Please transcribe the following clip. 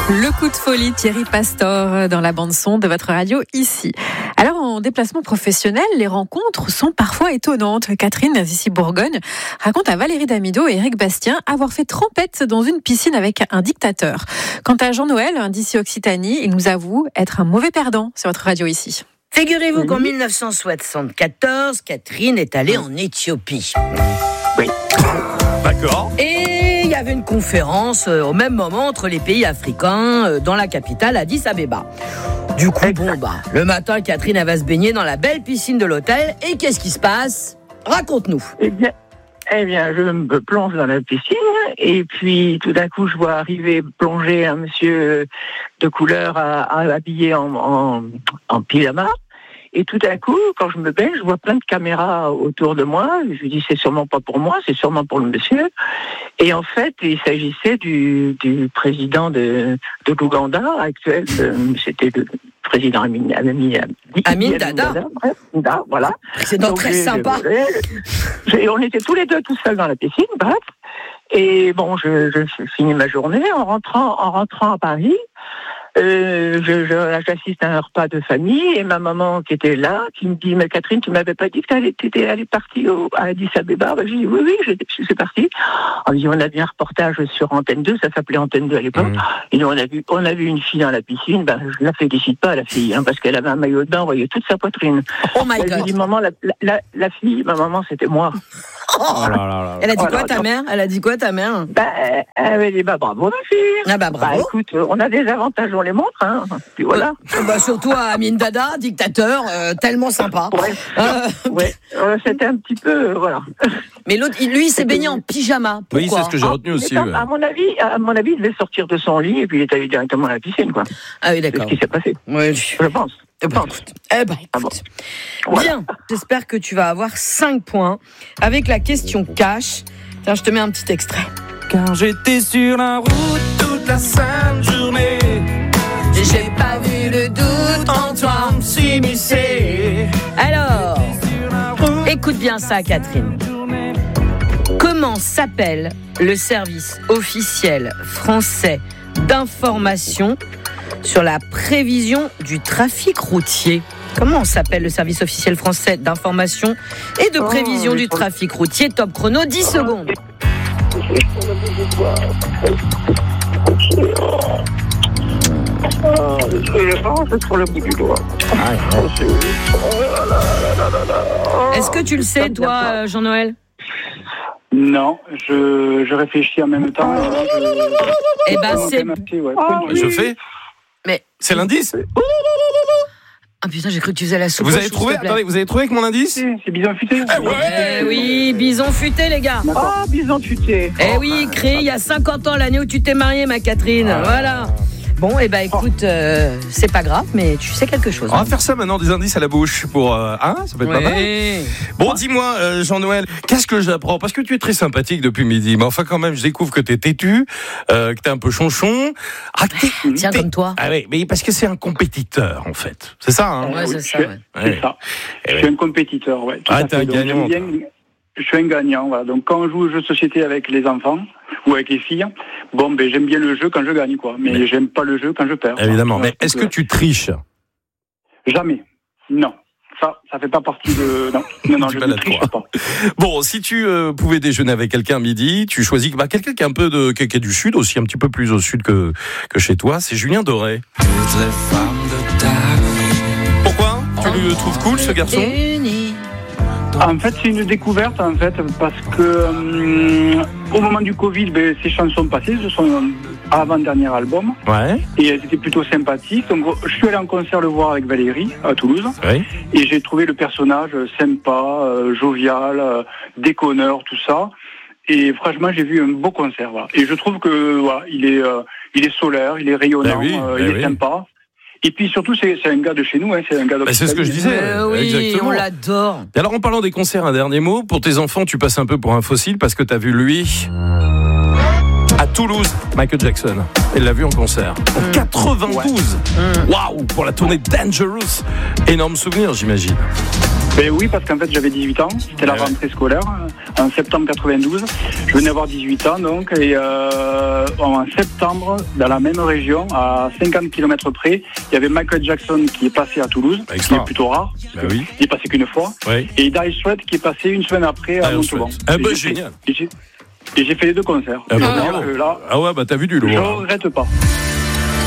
Le coup de folie, Thierry Pastor, dans la bande-son de votre radio ici. Alors, en déplacement professionnel, les rencontres sont parfois étonnantes. Catherine, ici Bourgogne, raconte à Valérie Damido et Eric Bastien avoir fait trempette dans une piscine avec un dictateur. Quant à Jean-Noël, d'ici Occitanie, il nous avoue être un mauvais perdant sur votre radio ici. Figurez-vous qu'en 1974, Catherine est allée en Éthiopie. Oui. D'accord. Et il y avait une conférence au même moment entre les pays africains dans la capitale Addis Abeba. Du coup, le matin, Catherine, elle va se baigner dans la belle piscine de l'hôtel. Et qu'est-ce qui se passe ? Raconte-nous. Eh bien, je me plonge dans la piscine et puis tout d'un coup, je vois arriver plonger un monsieur de couleur habillé en pyjama. Et tout d'un coup, quand je me baigne, je vois plein de caméras autour de moi. Je me dis, c'est sûrement pas pour moi, c'est sûrement pour le monsieur. Et en fait, il s'agissait du président de l'Ouganda actuel. C'était le président Amin Dada. Bref, voilà. C'est donc très sympa. On était tous les deux tout seuls dans la piscine, bref. Et bon, je finis ma journée en rentrant à Paris. J'assiste à un repas de famille et ma maman qui était là, qui me dit, mais Catherine, tu m'avais pas dit que t'étais allée partie à Addis Abeba? J'ai dit, oui, je suis partie. On dit, on a vu un reportage sur Antenne 2, ça s'appelait Antenne 2 à l'époque. Et nous, on a vu une fille dans la piscine, je la félicite pas, la fille, parce qu'elle avait un maillot de bain, on voyait toute sa poitrine. Oh my God. Je dis, maman, la fille, ma maman, c'était moi. Elle a dit quoi, ta mère? Elle a dit quoi, ta mère? Elle m'a dit, bravo, ma fille. Ah bravo. Écoute, on a des avantages, on les montre, hein. Puis voilà. Surtout à Amin Dada, dictateur, tellement sympa. Ouais. C'était un petit peu, voilà. Mais l'autre, lui, il s'est baigné en pyjama. Pourquoi? Oui, c'est ce que j'ai retenu aussi. À mon avis, il devait sortir de son lit et puis il est allé directement à la piscine, quoi. Ah oui, d'accord. C'est ce qui s'est passé. Oui, je pense. Écoute. Bien, j'espère que tu vas avoir 5 points avec la question cash. Tiens, je te mets un petit extrait. Car j'étais sur la route toute la sainte journée. J'ai pas vu le doute en toi s'immiscer. Alors, écoute bien ça, Catherine. Comment s'appelle le service officiel français d'information sur la prévision du trafic routier? Comment s'appelle le service officiel français d'information et de prévision du trafic routier? Top chrono, 10 secondes. C'est sur le bout du doigt. Est-ce que tu le sais, toi, Jean-Noël? Non, je réfléchis en même temps. C'est... Je fais. Mais... C'est l'indice? Ah putain, j'ai cru que tu faisais la soupe. Vous avez trouvé? Attendez, vous avez trouvé avec mon indice? C'est Bison Futé. Oui, Bison Futé, les gars. Bison Futé. Oui, créé il y a 50 ans, l'année où tu t'es mariée, ma Catherine. Voilà. Bon, écoute, c'est pas grave, mais tu sais quelque chose. On va faire ça maintenant, des indices à la bouche pour... ça peut être pas mal. Bon, dis-moi, Jean-Noël, qu'est-ce que j'apprends? Parce que tu es très sympathique depuis midi, mais enfin quand même, je découvre que t'es têtu, que t'es un peu chonchon. Tiens, comme toi. Ah oui, mais parce que c'est un compétiteur, en fait. C'est ça, hein? Ouais, c'est ça, ouais. C'est ça. Je suis un compétiteur, ouais. T'es un gagnant. Je suis un gagnant, voilà. Donc quand on joue aux jeux de société avec les enfants ou avec les filles, j'aime bien le jeu quand je gagne, quoi. Mais j'aime pas le jeu quand je perds. Évidemment. Mais est-ce que tu triches? Jamais. Non. Ça fait pas partie de... Non, je ne triche pas. Bon, si tu pouvais déjeuner avec quelqu'un midi, tu choisis quelqu'un qui est un peu qui est du sud aussi, un petit peu plus au sud que chez toi. C'est Julien Doré. Pourquoi? Tu le trouves cool, ce garçon? En fait, c'est une découverte, parce que au moment du Covid, ces chansons passées, ce sont avant-dernier album. Ouais. Et elles étaient plutôt sympathiques. Donc, je suis allé en concert le voir avec Valérie, à Toulouse. Oui. Et j'ai trouvé le personnage sympa, jovial, déconneur, tout ça. Et franchement, j'ai vu un beau concert. Voilà. Et je trouve que il est solaire, il est rayonnant, il est sympa. Et puis surtout, c'est un gars de chez nous, c'est un gars de... c'est ce que je disais. Oui, exactement. on l'adore. Et alors, en parlant des concerts, un dernier mot. Pour tes enfants, tu passes un peu pour un fossile parce que t'as vu lui à Toulouse, Michael Jackson. Elle l'a vu en concert. En 92. Waouh, pour la tournée Dangerous. Énorme souvenir, j'imagine. Ben oui, parce qu'en fait j'avais 18 ans, c'était la rentrée scolaire, en septembre 92. Je venais avoir 18 ans donc, et en septembre, dans la même région, à 50 km près, il y avait Michael Jackson qui est passé à Toulouse, ce qui est plutôt rare, il est passé qu'une fois, et Dire Straits qui est passé une semaine après à Montauban. Génial. Et j'ai fait les deux concerts. Là, ah ouais, bah t'as vu du lourd. Je ne regrette pas.